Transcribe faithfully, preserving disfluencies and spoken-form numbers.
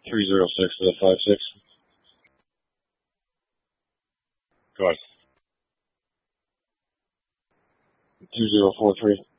three zero six for the five six. Go ahead. two zero four three.